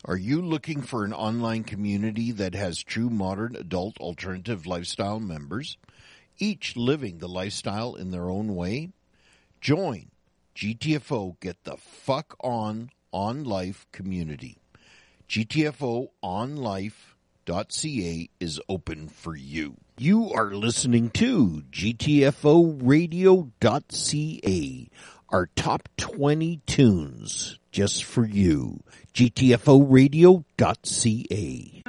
Are you looking for an online community that has true modern adult alternative lifestyle members, each living the lifestyle in their own way? Join GTFO Get the Fuck On Life community. GTFOonlife.ca is open for you. You are listening to GTFOradio.ca, our top 20 tunes just for you. GTFOradio.ca.